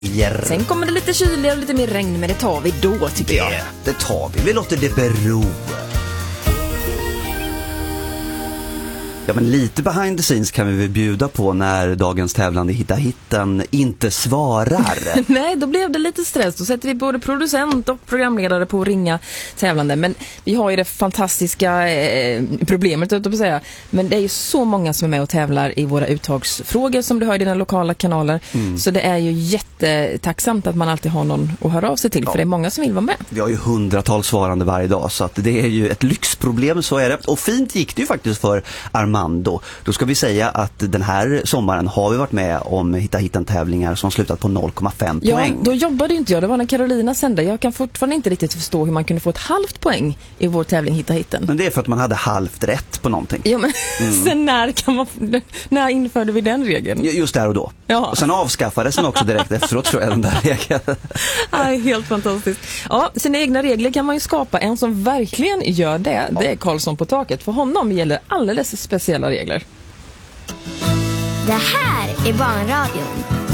Sen kommer det lite kyligare och lite mer regn, men det tar vi då, tycker jag. Det tar vi. Vi låter det bero. Ja, men lite behind the scenes kan vi väl bjuda på när dagens tävlande Hitta Hitten inte svarar. Nej, då blev det lite stress. Då sätter vi både producent och programledare på att ringa tävlande. Men vi har ju det fantastiska problemet, att säga. Men det är ju så många som är med och tävlar i våra uttagsfrågor som du har i dina lokala kanaler. Så det är ju jättetacksamt att man alltid har någon att höra av sig till. För det är många som vill vara med. Vi har ju hundratals svarande varje dag, så att det är ju ett lyxproblem, så är det. Och fint gick det ju faktiskt för Armando. Då ska vi säga att den här sommaren har vi varit med om Hitta Hitten-tävlingar som slutat på 0,5 poäng. Ja, då jobbade inte jag. Det var när Carolina sände. Jag kan fortfarande inte riktigt förstå hur man kunde få ett halvt poäng i vår tävling Hitta Hitten. Men det är för att man hade halvt rätt på någonting. Ja, men sen när införde vi den regeln? Just där och då. Ja. Och sen avskaffades den också direkt efteråt, tror jag, den där regeln. Aj, helt fantastiskt. Ja, sina egna regler kan man ju skapa. En som verkligen gör det är Karlsson på taket. För honom gäller alldeles speciella regler. Det här är Barnradion.